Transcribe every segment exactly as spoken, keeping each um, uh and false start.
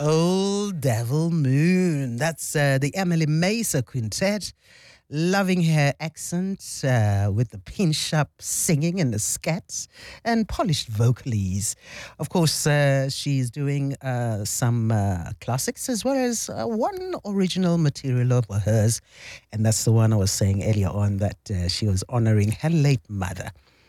Old Devil Moon. That's uh, the Emily Mesa Quintet. Loving her accent uh, with the pinch-up singing and the scats and polished vocalies. Of course, uh, she's doing uh, some uh, classics as well as uh, one original material of hers. And that's the one I was saying earlier on, that uh, she was honoring her late mother.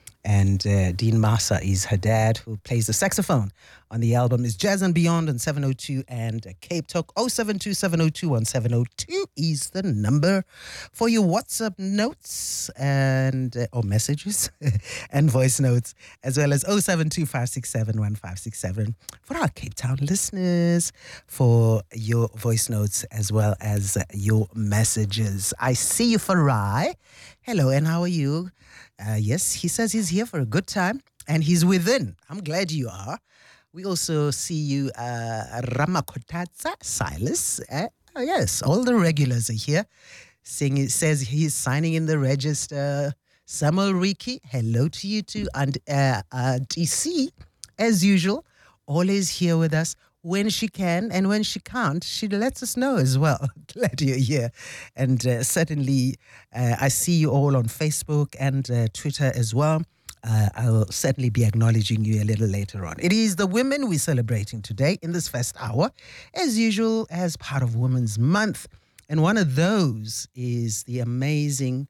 And uh, Dean Massa is her dad, who plays the saxophone on the album. Is Jazz and Beyond on seven oh two, and uh, Cape Talk oh seven two, seven oh two on seven oh two is the number for your WhatsApp notes and uh, or messages and voice notes, as well as oh seven two, five six seven, one five six seven for our Cape Town listeners, for your voice notes as well as uh, your messages. I see you, Farai. Hello, and how are you? Uh, yes, he says he's here for a good time, and he's within. I'm glad you are. We also see you, uh, Ramakotatsa, Silas. Uh, oh, yes, all the regulars are here. Saying, it says he's signing in the register. Samuel Riki, hello to you too. And uh, uh, D C, as usual, always here with us when she can, and when she can't, she lets us know as well. Glad you're here. And uh, certainly, uh, I see you all on Facebook and uh, Twitter as well. Uh, I'll certainly be acknowledging you a little later on. It is the women we're celebrating today in this first hour, as usual, as part of Women's Month. And one of those is the amazing,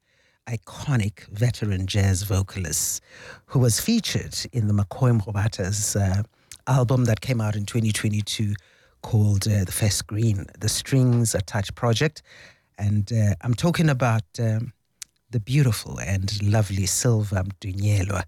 iconic veteran jazz vocalist who was featured in the McCoy Mrobata's uh, album that came out in twenty twenty-two called uh, The First Green, the Strings Attached Project. And uh, I'm talking about um, the beautiful and lovely Silva Mdunyelwa,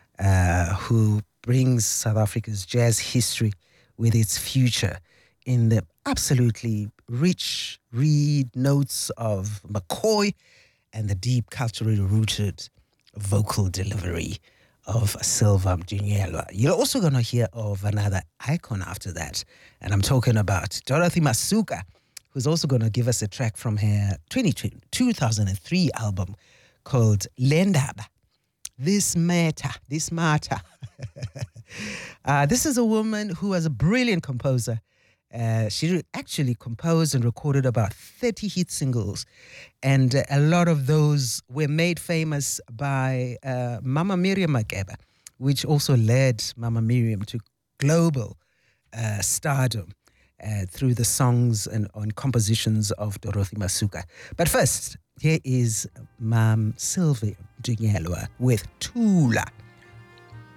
uh, who brings South Africa's jazz history with its future in the absolutely rich reed notes of McCoy and the deep culturally rooted vocal delivery of Silva Mdunyelwa. You're also going to hear of another icon after that, and I'm talking about Dorothy Masuka, who's also going to give us a track from her two thousand three album called Lendaba. This Matter, This Matter. uh, this is a woman who was a brilliant composer. Uh, she actually composed and recorded about thirty hit singles, and uh, a lot of those were made famous by uh, Mama Miriam Makeba, which also led Mama Miriam to global uh, stardom uh, through the songs and, and compositions of Dorothy Masuka. But first, here is Mam Silva Mdunyelwa with Tula.